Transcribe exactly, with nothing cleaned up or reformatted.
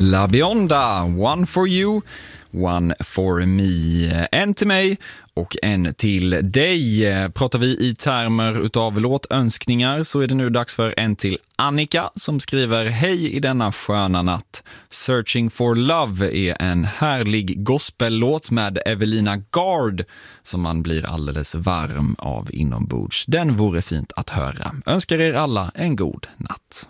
La Bionda, One for you, One for me. En till mig och en till dig. Pratar vi i termer utav låtönskningar så är det nu dags för en till Annika som skriver: hej i denna sköna natt. Searching for Love är en härlig gospellåt med Evelina Gard som man blir alldeles varm av inombords. Den vore fint att höra. Önskar er alla en god natt.